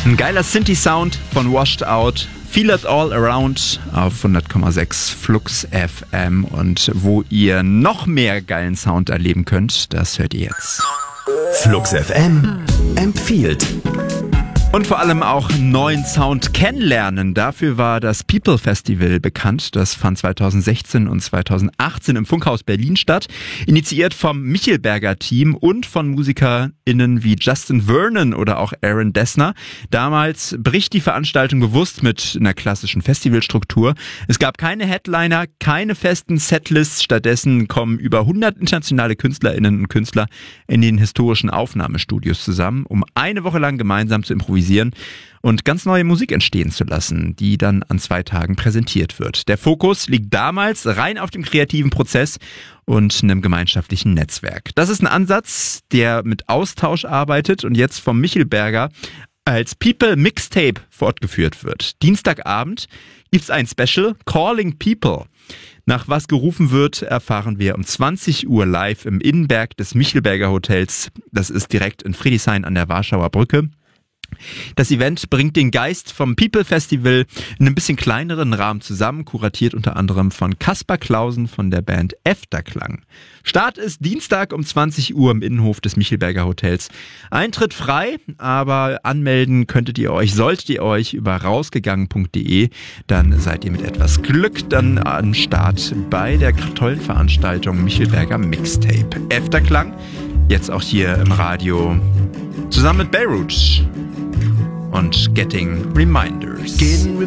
Ein geiler Synthi-Sound von Washed Out. Feel It All Around auf 100,6 Flux FM. Und wo ihr noch mehr geilen Sound erleben könnt, das hört ihr jetzt. Flux FM empfiehlt. Und vor allem auch neuen Sound kennenlernen. Dafür war das People Festival bekannt. Das fand 2016 und 2018 im Funkhaus Berlin statt. Initiiert vom Michelberger Team und von MusikerInnen wie Justin Vernon oder auch Aaron Dessner. Damals bricht die Veranstaltung bewusst mit einer klassischen Festivalstruktur. Es gab keine Headliner, keine festen Setlists. Stattdessen kommen über 100 internationale KünstlerInnen und Künstler in den historischen Aufnahmestudios zusammen, um eine Woche lang gemeinsam zu improvisieren und ganz neue Musik entstehen zu lassen, die dann an 2 Tagen präsentiert wird. Der Fokus liegt damals rein auf dem kreativen Prozess und einem gemeinschaftlichen Netzwerk. Das ist ein Ansatz, der mit Austausch arbeitet und jetzt vom Michelberger als People Mixtape fortgeführt wird. Dienstagabend gibt's ein Special, Calling People. Nach was gerufen wird, erfahren wir um 20 Uhr live im Innenberg des Michelberger Hotels. Das ist direkt in Friedrichshain an der Warschauer Brücke. Das Event bringt den Geist vom People Festival in einem bisschen kleineren Rahmen zusammen, kuratiert unter anderem von Kaspar Clausen von der Band Efterklang. Start ist Dienstag um 20 Uhr im Innenhof des Michelberger Hotels. Eintritt frei, aber anmelden solltet ihr euch über rausgegangen.de. Dann seid ihr mit etwas Glück dann am Start bei der tollen Veranstaltung Michelberger Mixtape. Efterklang, jetzt auch hier im Radio, zusammen mit Beirut und Getting Reminders.